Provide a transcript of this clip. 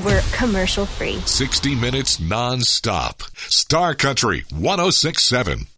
we're commercial free. 60 minutes non-stop. Star Country 106.7.